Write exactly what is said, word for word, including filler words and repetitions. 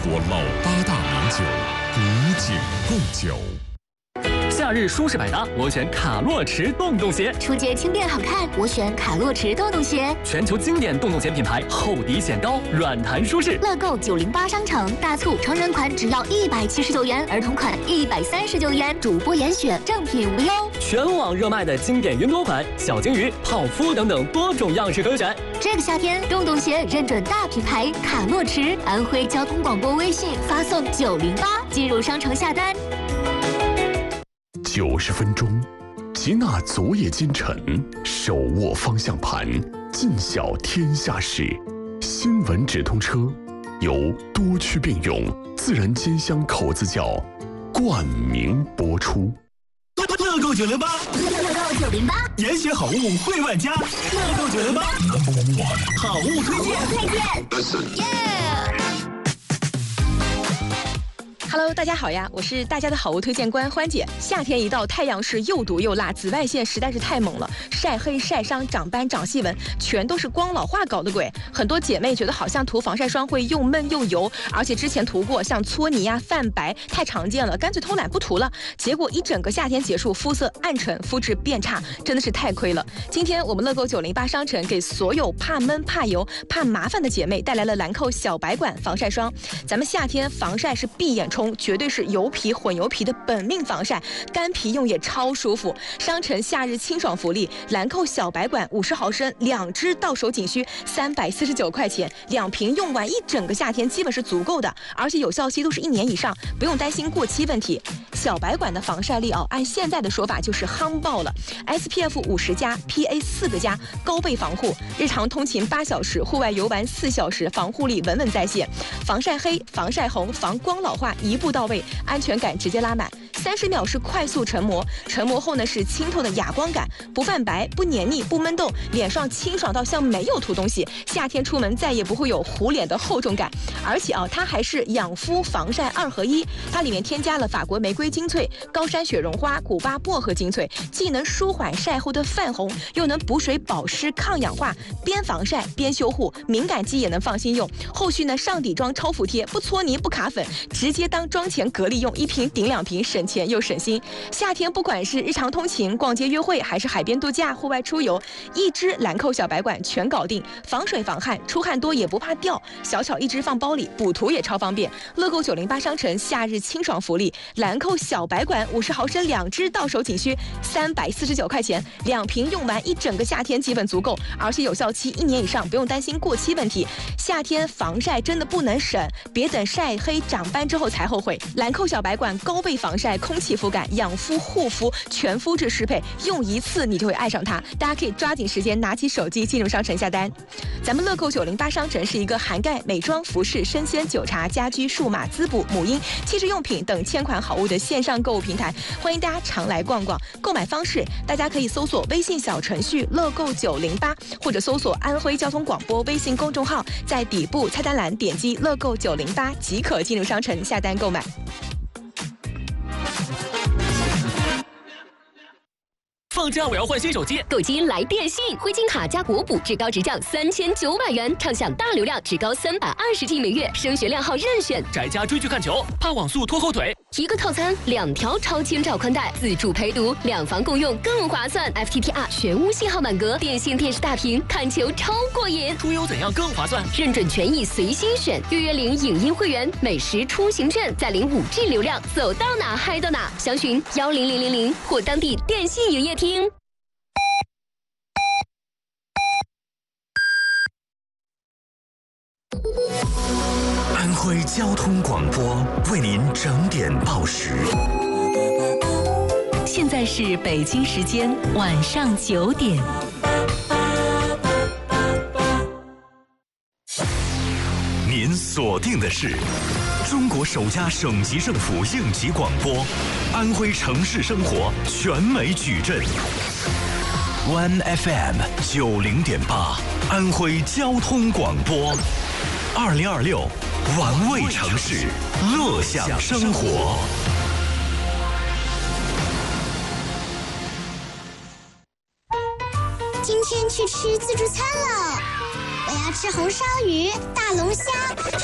国老八大名酒，古井贡酒。 夏日舒适百搭，我选卡洛驰洞洞鞋。 出街轻便好看，我选卡洛驰洞洞鞋。 全球经典洞洞鞋品牌，厚底显高，软弹舒适。 乐购九零八商城大促，成人款只要一百七十九元，儿童款一百三十九元，主播严选，正品无忧。 全网热卖的经典云朵款、小金鱼、泡芙等等多种样式可选。 这个夏天，洞洞鞋认准大品牌卡洛驰。安徽交通广播微信发送九零八进入商城下单。 九十分钟，集纳昨夜今晨，手握方向盘，尽晓天下事。新闻直通车由多区并用自然煎香口子窖冠名播出。 乐购九零八， 乐购九零八， 严选好物惠万家。乐购九零八，好物推荐。 推荐。耶。 Hello， 大家好呀，我是大家的好物推荐官欢姐。夏天一到，太阳是又毒又辣，紫外线实在是太猛了，晒黑、晒伤、长斑、长细纹，全都是光老化搞的鬼。很多姐妹觉得好像涂防晒霜会又闷又油，而且之前涂过，像搓泥呀、泛白太常见了，干脆偷懒不涂了。结果一整个夏天结束，肤色暗沉，肤质变差，真的是太亏了。今天我们乐购九零八商城给所有怕闷、怕油、怕麻烦的姐妹带来了兰蔻小白管防晒霜。咱们夏天防晒是闭眼冲，绝对是油皮混油皮的本命防晒，干皮用也超舒服。商城夏日清爽福利，兰蔻小白管五十毫升，两支到手仅需三百四十九块钱，两瓶用完一整个夏天基本是足够的，而且有效期都是一年以上，不用担心过期问题。小白管的防晒力哦，按现在的说法就是夯爆了 ，S P F 五十加 ，P A 四个加，高倍防护，日常通勤八小时，户外游玩四小时，防护力稳稳在线，防晒黑、防晒红、防光老化一步到位，安全感直接拉满。三十秒是快速成膜，成膜后呢是清透的哑光感，不泛白、不黏腻、不闷痘，脸上清爽到像没有涂东西。夏天出门再也不会有糊脸的厚重感。而且啊，它还是养肤防晒二合一，它里面添加了法国玫瑰精粹、高山雪绒花、古巴薄荷精粹，既能舒缓晒后的泛红，又能补水保湿抗氧化，边防晒边修护，敏感肌也能放心用。后续呢上底妆超服帖，不搓泥不卡粉，直接当妆前隔离用，一瓶顶两瓶，省钱又省心。夏天不管是日常通勤、逛街约会，还是海边度假、户外出游，一支兰蔻小白管全搞定，防水防汗，出汗多也不怕掉，小巧一支放包里，补涂也超方便。乐购九零八商城夏日清爽福利，兰蔻小白管五十毫升两支到手仅需三百四十九块钱，两瓶用完一整个夏天基本足够，而且有效期一年以上，不用担心过期问题。夏天防晒真的不能省，别等晒黑长斑之后才后悔。兰蔻小白管高倍防晒、空气肤感、养肤护肤全肤质适配，用一次你就会爱上它。大家可以抓紧时间拿起手机进入商城下单。咱们乐购九零八商城是一个涵盖美妆、服饰、生鲜、酒茶、家居、数码、滋补、母婴、汽车用品等千款好物的线上购物平台，欢迎大家常来逛逛。购买方式，大家可以搜索微信小程序乐购九零八，或者搜索安徽交通广播微信公众号，在底部菜单栏点击乐购九零八即可进入商城下单购买。 放假我要换新手机， 购机来电信，灰金卡加国补，至高直降三千九百元，畅享大流量，至高三百二十 G 每月，升学量号任选。 宅家追剧看球，怕网速拖后腿， 一个套餐两条超千兆宽带，自助陪读，两房共用更划算。F T T R 全屋信号满格，电信电视大屏，看球超过瘾。 出游怎样更划算？ 认准权益随心选，月月领影音会员、美食出行券，再领五 G 流量，走到哪嗨到哪。详询幺零零零零或当地电信营业厅。 安徽交通广播为您整点报时。 现在是北京时间晚上九点。 您锁定的是中国首家省级政府应急广播，安徽城市生活全美矩阵。One F M 九零点八，安徽交通广播，二零二六，玩味城市，乐享生活。 今天去吃自助餐了，我要吃红烧鱼、大龙虾。